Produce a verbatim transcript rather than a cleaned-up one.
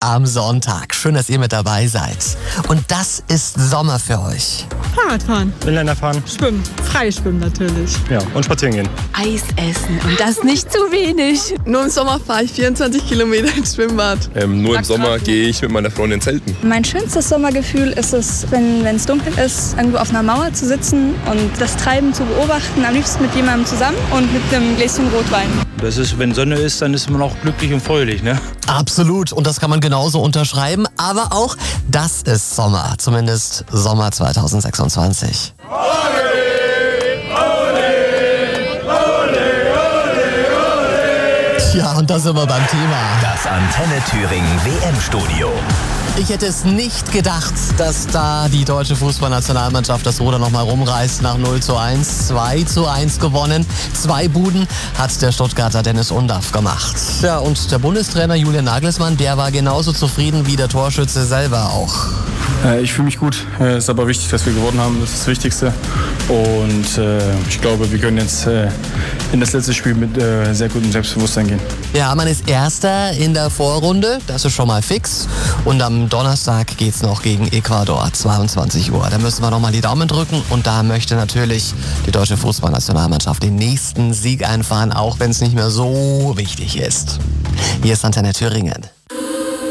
am Sonntag. Schön, dass ihr mit dabei seid. Und das ist Sommer für euch. Fahrradfahren. Inliner fahren. Schwimmen. Freischwimmen natürlich. Ja, und spazieren gehen. Eis essen und das nicht zu wenig. Nur im Sommer fahre ich vierundzwanzig Kilometer ins Schwimmbad. Ähm, nur im Sommer gehe ich mit meiner Freundin zelten. Mein schönstes Sommergefühl ist es, wenn es dunkel ist, irgendwo auf einer Mauer zu sitzen und das Treiben zu beobachten, am liebsten mit jemandem zusammen und mit einem Gläschen Rotwein. Das ist, wenn Sonne ist, dann ist man auch glücklich und fröhlich, ne? Absolut, und das kann man genauso unterschreiben, aber auch das ist Sommer, zumindest Sommer zweitausendsechsundzwanzig. Ja, und da sind wir beim Thema. Das Antenne Thüringen W M-Studio. Ich hätte es nicht gedacht, dass da die deutsche Fußballnationalmannschaft das Ruder nochmal rumreißt nach null zu eins. zwei zu eins gewonnen. Zwei Buden hat der Stuttgarter Dennis Undaff gemacht. Ja, und der Bundestrainer Julian Nagelsmann, der war genauso zufrieden wie der Torschütze selber auch. Ich fühle mich gut. Es ist aber wichtig, dass wir gewonnen haben. Das ist das Wichtigste. Und äh, ich glaube, wir können jetzt äh, in das letzte Spiel mit äh, sehr gutem Selbstbewusstsein gehen. Ja, man ist Erster in der Vorrunde. Das ist schon mal fix. Und am Donnerstag geht's noch gegen Ecuador, zweiundzwanzig Uhr. Da müssen wir nochmal die Daumen drücken. Und da möchte natürlich die deutsche Fußballnationalmannschaft den nächsten Sieg einfahren, auch wenn es nicht mehr so wichtig ist. Hier ist Antenne Thüringen.